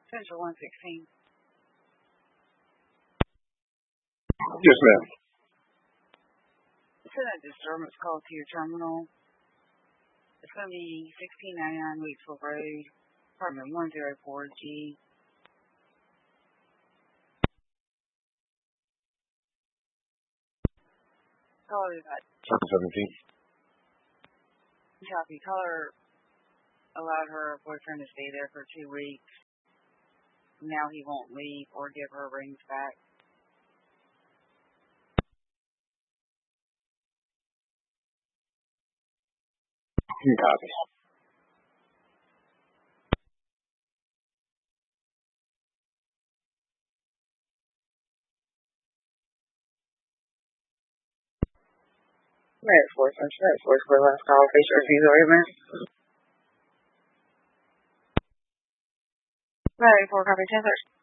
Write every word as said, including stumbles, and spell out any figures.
Central one sixteen. Yes, ma'am. Send a disturbance call to your terminal. It's going to be sixteen ninety-nine Weeksville Road, apartment one oh four G. Caller is at seventeen. Copy. Caller allowed her boyfriend to stay there for two weeks. Now he won't leave or give her rings back. Copy. Merit Force, I'm sure Merit Force for the last call. Facial refusal argument. Merit for copy ten thirty.